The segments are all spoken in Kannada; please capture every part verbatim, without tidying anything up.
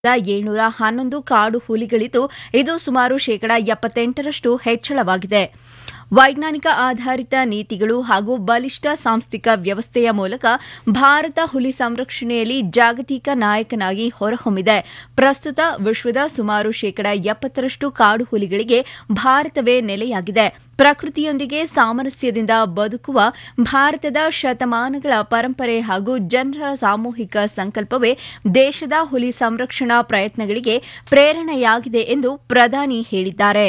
ಏಳ್ನೂರ ಹನ್ನೊಂದು ಕಾಡು ಹುಲಿಗಳಿದ್ದು ಇದು ಸುಮಾರು ಶೇಕಡಾ ಎಪ್ಪತ್ತೆಂಟರಷ್ಟು ಹೆಚ್ಚಳವಾಗಿದೆ. ವೈಜ್ಞಾನಿಕ ಆಧಾರಿತ ನೀತಿಗಳು ಹಾಗೂ ಬಲಿಷ್ಠ ಸಾಂಸ್ಥಿಕ ವ್ಯವಸ್ಥೆಯ ಮೂಲಕ ಭಾರತ ಹುಲಿ ಸಂರಕ್ಷಣೆಯಲ್ಲಿ ಜಾಗತಿಕ ನಾಯಕನಾಗಿ ಹೊರಹೊಮ್ಮಿದೆ. ಪ್ರಸ್ತುತ ವಿಶ್ವದ ಸುಮಾರು ಶೇಕಡಾ ಎಪ್ಪತ್ತರಷ್ಟು ಕಾಡು ಹುಲಿಗಳಿಗೆ ಭಾರತವೇ ನೆಲೆಯಾಗಿದೆ. ಪ್ರಕೃತಿಯೊಂದಿಗೆ ಸಾಮರಸ್ಯದಿಂದ ಬದುಕುವ ಭಾರತದ ಶತಮಾನಗಳ ಪರಂಪರೆ ಹಾಗೂ ಜನರ ಸಾಮೂಹಿಕ ಸಂಕಲ್ಪವೇ ದೇಶದ ಹುಲಿ ಸಂರಕ್ಷಣಾ ಪ್ರಯತ್ನಗಳಿಗೆ ಪ್ರೇರಣೆಯಾಗಿದೆ ಎಂದು ಪ್ರಧಾನಿ ಹೇಳಿದ್ದಾರೆ.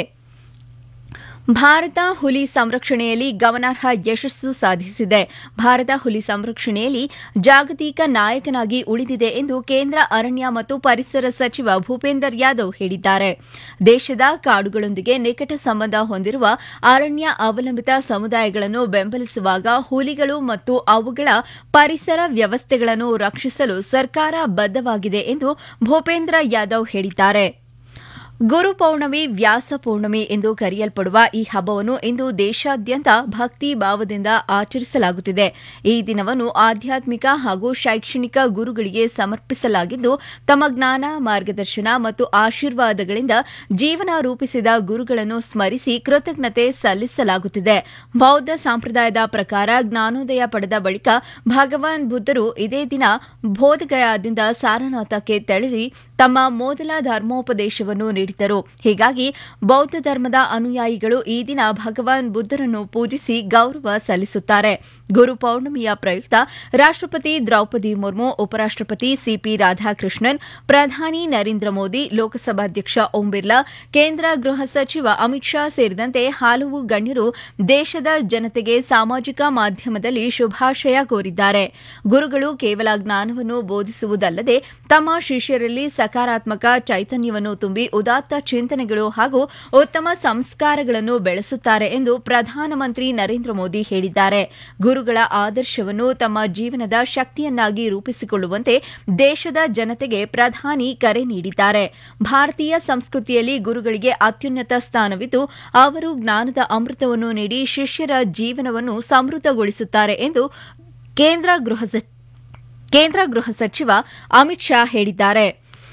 ಭಾರತ ಹುಲಿ ಸಂರಕ್ಷಣೆಯಲ್ಲಿ ಗಮನಾರ್ಹ ಯಶಸ್ಸು ಸಾಧಿಸಿದೆ. ಭಾರತ ಹುಲಿ ಸಂರಕ್ಷಣೆಯಲ್ಲಿ ಜಾಗತಿಕ ನಾಯಕನಾಗಿ ಉಳಿದಿದೆ ಎಂದು ಕೇಂದ್ರ ಅರಣ್ಯ ಮತ್ತು ಪರಿಸರ ಸಚಿವ ಭೂಪೇಂದರ್ ಯಾದವ್ ಹೇಳಿದ್ದಾರೆ. ದೇಶದ ಕಾಡುಗಳೊಂದಿಗೆ ನಿಕಟ ಸಂಬಂಧ ಹೊಂದಿರುವ ಅರಣ್ಯ ಅವಲಂಬಿತ ಸಮುದಾಯಗಳನ್ನು ಬೆಂಬಲಿಸುವಾಗ ಹುಲಿಗಳು ಮತ್ತು ಅವುಗಳ ಪರಿಸರ ವ್ಯವಸ್ಥೆಗಳನ್ನು ರಕ್ಷಿಸಲು ಸರ್ಕಾರ ಬದ್ಧವಾಗಿದೆ ಎಂದು ಭೂಪೇಂದ್ರ ಯಾದವ್ ಹೇಳಿದ್ದಾರೆ. ಗುರು ಪೌರ್ಣಮಿ, ವ್ಯಾಸ ಪೌರ್ಣಮಿ ಎಂದು ಕರೆಯಲ್ಪಡುವ ಈ ಹಬ್ಬವನ್ನು ಇಂದು ದೇಶಾದ್ಯಂತ ಭಕ್ತಿ ಭಾವದಿಂದ ಆಚರಿಸಲಾಗುತ್ತಿದೆ. ಈ ದಿನವನ್ನು ಆಧ್ಯಾತ್ಮಿಕ ಹಾಗೂ ಶೈಕ್ಷಣಿಕ ಗುರುಗಳಿಗೆ ಸಮರ್ಪಿಸಲಾಗಿದ್ದು, ತಮ್ಮ ಜ್ಞಾನ, ಮಾರ್ಗದರ್ಶನ ಮತ್ತು ಆಶೀರ್ವಾದಗಳಿಂದ ಜೀವನ ರೂಪಿಸಿದ ಗುರುಗಳನ್ನು ಸ್ಮರಿಸಿ ಕೃತಜ್ಞತೆ ಸಲ್ಲಿಸಲಾಗುತ್ತಿದೆ. ಬೌದ್ಧ ಸಂಪ್ರದಾಯದ ಪ್ರಕಾರ ಜ್ಞಾನೋದಯ ಪಡೆದ ಬಳಿಕ ಭಗವಾನ್ ಬುದ್ಧರು ಇದೇ ದಿನ ಬೋಧಗಯಾದಿಂದ ಸಾರನಾಥಕ್ಕೆ ತೆರಳಿ ತಮ್ಮ ಮೊದಲ ಧರ್ಮೋಪದೇಶವನ್ನು ನೀಡಿದರು. ಹೀಗಾಗಿ ಬೌದ್ಧ ಧರ್ಮದ ಅನುಯಾಯಿಗಳು ಈ ದಿನ ಭಗವಾನ್ ಬುದ್ಧರನ್ನು ಪೂಜಿಸಿ ಗೌರವ ಸಲ್ಲಿಸುತ್ತಾರೆ. ಗುರು ಪೌರ್ಣಮಿಯ ಪ್ರಯುಕ್ತ ರಾಷ್ಟಪತಿ ದ್ರೌಪದಿ ಮುರ್ಮು, ಉಪರಾಷ್ಟಪತಿ ಸಿಪಿ ರಾಧಾಕೃಷ್ಣನ್, ಪ್ರಧಾನಿ ನರೇಂದ್ರ ಮೋದಿ, ಲೋಕಸಭಾಧ್ಯಕ್ಷ ಓಂ ಬಿರ್ಲಾ, ಕೇಂದ್ರ ಗೃಹ ಸಚಿವ ಅಮಿತ್ ಶಾ ಸೇರಿದಂತೆ ಹಲವು ಗಣ್ಯರು ದೇಶದ ಜನತೆಗೆ ಸಾಮಾಜಿಕ ಮಾಧ್ಯಮದಲ್ಲಿ ಶುಭಾಶಯ ಕೋರಿದ್ದಾರೆ. ಗುರುಗಳು ಕೇವಲ ಜ್ಞಾನವನ್ನು ಬೋಧಿಸುವುದಲ್ಲದೆ ತಮ್ಮ ಶಿಷ್ಯರಲ್ಲಿ ಸಕಾರಾತ್ಮಕ ಚೈತನ್ಯವನ್ನು ತುಂಬಿ ಉದಾತ್ತ ಚಿಂತನೆಗಳು ಹಾಗೂ ಉತ್ತಮ ಸಂಸ್ಕಾರಗಳನ್ನು ಬೆಳೆಸುತ್ತಾರೆ ಎಂದು ಪ್ರಧಾನಮಂತ್ರಿ ನರೇಂದ್ರ ಮೋದಿ ಹೇಳಿದ್ದಾರೆ. ಗುರುಗಳ ಆದರ್ಶವನ್ನು ತಮ್ಮ ಜೀವನದ ಶಕ್ತಿಯನ್ನಾಗಿ ರೂಪಿಸಿಕೊಳ್ಳುವಂತೆ ದೇಶದ ಜನತೆಗೆ ಪ್ರಧಾನಿ ಕರೆ ನೀಡಿದ್ದಾರೆ. ಭಾರತೀಯ ಸಂಸ್ಕೃತಿಯಲ್ಲಿ ಗುರುಗಳಿಗೆ ಅತ್ಯುನ್ನತ ಸ್ಥಾನವಿದ್ದು, ಅವರು ಜ್ಞಾನದ ಅಮೃತವನ್ನು ನೀಡಿ ಶಿಷ್ಯರ ಜೀವನವನ್ನು ಸಮೃದ್ಧಗೊಳಿಸುತ್ತಾರೆ ಎಂದು ಕೇಂದ್ರ ಗೃಹ ಕೇಂದ್ರ ಗೃಹ ಸಚಿವ ಅಮಿತ್ ಶಾ ಹೇಳಿದ್ದಾರೆ.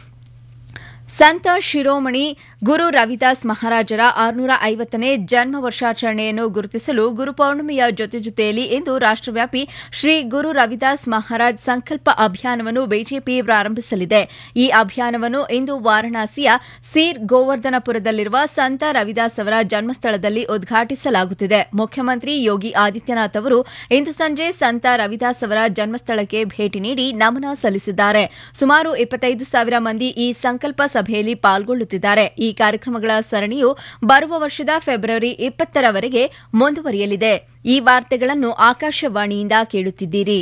ಸಂತ ಶಿರೋಮಣಿ ಗುರು ರವಿದಾಸ್ ಮಹಾರಾಜರ ಆರುನೂರ ಐವತ್ತನೇ ಜನ್ಮ ವರ್ಷಾಚರಣೆಯನ್ನು ಗುರುತಿಸಲು ಗುರುಪೌರ್ಣಮಿಯ ಜೊತೆ ಜೊತೆಯಲ್ಲಿ ಇಂದು ರಾಷ್ಟವ್ಯಾಪಿ ಶ್ರೀ ಗುರು ರವಿದಾಸ್ ಮಹಾರಾಜ್ ಸಂಕಲ್ಪ ಅಭಿಯಾನವನ್ನು ಬಿಜೆಪಿ ಪ್ರಾರಂಭಿಸಲಿದೆ. ಈ ಅಭಿಯಾನವನ್ನು ಇಂದು ವಾರಾಣಸಿಯ ಸೀರ್ ಗೋವರ್ಧನಪುರದಲ್ಲಿರುವ ಸಂತ ರವಿದಾಸ್ ಅವರ ಜನ್ಮಸ್ಥಳದಲ್ಲಿ ಉದ್ಘಾಟಿಸಲಾಗುತ್ತಿದೆ. ಮುಖ್ಯಮಂತ್ರಿ ಯೋಗಿ ಆದಿತ್ಯನಾಥ್ ಅವರು ಇಂದು ಸಂಜೆ ಸಂತ ರವಿದಾಸ್ ಅವರ ಜನ್ಮಸ್ಥಳಕ್ಕೆ ಭೇಟಿ ನೀಡಿ ನಮನ ಸಲ್ಲಿಸಿದ್ದಾರೆ. ಸುಮಾರು ಇಪ್ಪತ್ತೈದು ಸಾವಿರ ಮಂದಿ ಈ ಸಂಕಲ್ಪ ಸಭೆಯಲ್ಲಿ ಪಾಲ್ಗೊಳ್ಳುತ್ತಿದ್ದಾರೆ. ಈ ಕಾರ್ಯಕ್ರಮಗಳ ಸರಣಿಯು ಬರುವ ವರ್ಷದ ಫೆಬ್ರವರಿ ಇಪ್ಪತ್ತರವರೆಗೆ ಮುಂದುವರಿಯಲಿದೆ. ಈ ವಾರ್ತೆಗಳನ್ನು ಆಕಾಶವಾಣಿಯಿಂದ ಕೇಳುತ್ತಿದ್ದೀರಿ.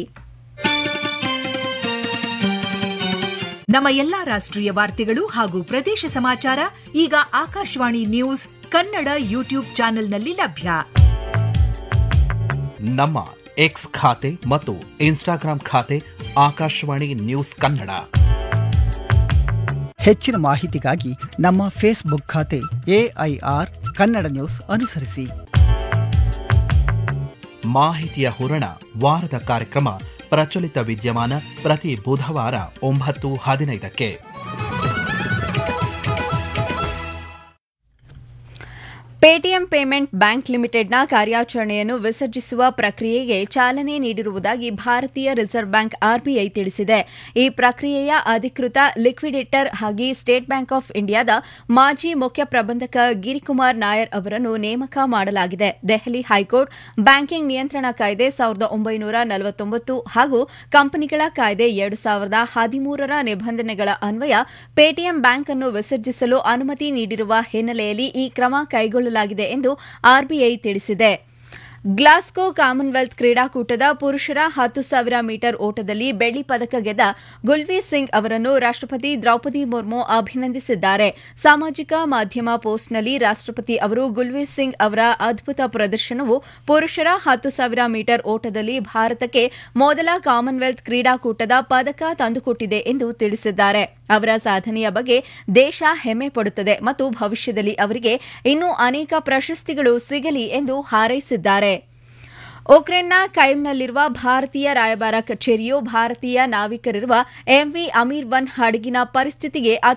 ನಮ್ಮ ಎಲ್ಲಾ ರಾಷ್ಟ್ರೀಯ ವಾರ್ತೆಗಳು ಹಾಗೂ ಪ್ರದೇಶ ಸಮಾಚಾರ ಈಗ ಆಕಾಶವಾಣಿ ನ್ಯೂಸ್ ಕನ್ನಡ ಯೂಟ್ಯೂಬ್ ಚಾನೆಲ್ನಲ್ಲಿ ಲಭ್ಯ. ನಮ್ಮ ಎಕ್ಸ್ ಖಾತೆ ಮತ್ತು ಇನ್ಸ್ಟಾಗ್ರಾಂ ಖಾತೆ ಆಕಾಶವಾಣಿ ನ್ಯೂಸ್ ಕನ್ನಡ. ಹೆಚ್ಚಿನ ಮಾಹಿತಿಗಾಗಿ ನಮ್ಮ ಫೇಸ್ಬುಕ್ ಖಾತೆ ಎಐಆರ್ ಕನ್ನಡ ನ್ಯೂಸ್ ಅನುಸರಿಸಿ. ಮಾಹಿತಿಯ ಹೂರಣ ವಾರದ ಕಾರ್ಯಕ್ರಮ ಪ್ರಚಲಿತ ವಿದ್ಯಮಾನ ಪ್ರತಿ ಬುಧವಾರ ಒಂಬತ್ತು ಹದಿನೈದಕ್ಕೆ. ಪೇಟಿಎಂ ಪೇಮೆಂಟ್ ಬ್ಯಾಂಕ್ ಲಿಮಿಟೆಡ್ನ ಕಾರ್ಯಾಚರಣೆಯನ್ನು ವಿಸರ್ಜಿಸುವ ಪ್ರಕ್ರಿಯೆಗೆ ಚಾಲನೆ ನೀಡಿರುವುದಾಗಿ ಭಾರತೀಯ ರಿಸರ್ವ್ ಬ್ಯಾಂಕ್ ಆರ್ಬಿಐ ತಿಳಿಸಿದೆ. ಈ ಪ್ರಕ್ರಿಯೆಯ ಅಧಿಕೃತ ಲಿಕ್ವಿಡೇಟರ್ ಆಗಿ ಸ್ಟೇಟ್ ಬ್ಯಾಂಕ್ ಆಫ್ ಇಂಡಿಯಾದ ಮಾಜಿ ಮುಖ್ಯ ಪ್ರಬಂಧಕ ಗಿರಿಕುಮಾರ್ ನಾಯರ್ ಅವರನ್ನು ನೇಮಕ ಮಾಡಲಾಗಿದೆ. ದೆಹಲಿ ಹೈಕೋರ್ಟ್ ಬ್ಯಾಂಕಿಂಗ್ ನಿಯಂತ್ರಣ ಕಾಯ್ದೆ ಸಾವಿರದ ಒಂಬೈನೂರ ನಲವತ್ತೊಂಬತ್ತು ಹಾಗೂ ಕಂಪನಿಗಳ ಕಾಯ್ದೆ ಎರಡು ಸಾವಿರದ ಹದಿಮೂರರ ನಿಬಂಧನೆಗಳ ಅನ್ವಯ ಪೇಟಿಎಂ ಬ್ಯಾಂಕ್ ಅನ್ನು ವಿಸರ್ಜಿಸಲು ಅನುಮತಿ ನೀಡಿರುವ ಹಿನ್ನೆಲೆಯಲ್ಲಿ ಈ ಕ್ರಮ ಕೈಗೊಳ್ಳಲಾಗಿದೆ ಎಂದು ಆರ್ಬಿಐ ತಿಳಿಸಿದೆ. ಗ್ಲಾಸ್ಗೋ ಕಾಮನ್ವೆಲ್ತ್ ಕ್ರೀಡಾಕೂಟದ ಪುರುಷರ ಹತ್ತು ಸಾವಿರ ಮೀಟರ್ ಓಟದಲ್ಲಿ ಬೆಳ್ಳಿ ಪದಕ ಗೆದ್ದ ಗುಲ್ವೀರ್ ಸಿಂಗ್ ಅವರನ್ನು ರಾಷ್ಟಪತಿ ದ್ರೌಪದಿ ಮುರ್ಮು ಅಭಿನಂದಿಸಿದ್ದಾರೆ. ಸಾಮಾಜಿಕ ಮಾಧ್ಯಮ ಪೋಸ್ಟ್ನಲ್ಲಿ ರಾಷ್ಟಪತಿ ಅವರು ಗುಲ್ವೀರ್ ಸಿಂಗ್ ಅವರ ಅದ್ಭುತ ಪ್ರದರ್ಶನವು ಪುರುಷರ ಹತ್ತು ಸಾವಿರ ಮೀಟರ್ ಓಟದಲ್ಲಿ ಭಾರತಕ್ಕೆ ಮೊದಲ ಕಾಮನ್ವೆಲ್ತ್ ಕ್ರೀಡಾಕೂಟದ ಪದಕ ತಂದುಕೊಟ್ಟಿದೆ ಎಂದು ತಿಳಿಸಿದ್ದಾರೆ. ಅವರ ಸಾಧನೆಯ ಬಗ್ಗೆ ದೇಶ ಹೆಮ್ಮೆ ಪಡುತ್ತದೆ ಮತ್ತು ಭವಿಷ್ಯದಲ್ಲಿ ಅವರಿಗೆ ಇನ್ನೂ ಅನೇಕ ಪ್ರಶಸ್ತಿಗಳು ಸಿಗಲಿ ಎಂದು ಹಾರೈಸಿದ್ದಾರೆ. ಉಕ್ರೇನ್ನ ಕೈಮ್ನಲ್ಲಿರುವ ಭಾರತೀಯ ರಾಯಭಾರ ಕಚೇರಿಯು ಭಾರತೀಯ ನಾವಿಕರಿರುವ ಎಂವಿ ಅಮೀರ್ ಒನ್ ಹಡಗಿನ ಪರಿಸ್ಥಿತಿಗೆ